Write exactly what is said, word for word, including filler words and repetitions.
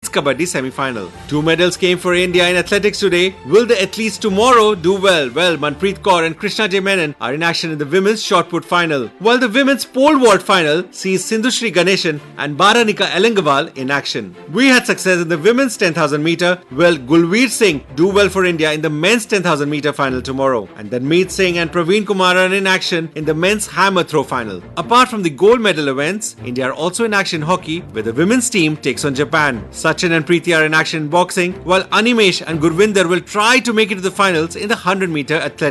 Kabaddi semi-final. Two medals came for India in athletics today. Will the athletes tomorrow do well? Well, Manpreet Kaur and Krishna J. Menon are in action in the women's shot put final, while the women's pole vault final sees Sindhushri Ganeshan and Baranika Elengawal in action. We had success in the women's ten thousand meter. Will Gulveer Singh do well for India in the men's ten thousand meter final tomorrow? And then Meet Singh and Praveen Kumar are in action in the men's hammer throw final. Apart from the gold medal events, India are also in action in hockey, where the women's team takes on Japan. Sachin and Preeti are in action in boxing, while Animesh and Gurvinder will try to make it to the finals in the one hundred meter athletics.